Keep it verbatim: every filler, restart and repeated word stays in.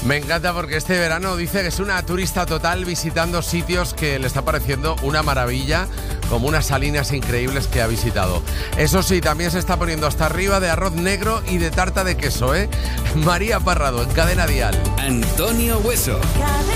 Me encanta porque este verano dice que es una turista total visitando sitios que le está pareciendo una maravilla, como unas salinas increíbles que ha visitado. Eso sí, también se está poniendo hasta arriba de arroz negro y de tarta de queso, ¿eh? María Parrado, en Cadena Dial. Antonio Hueso.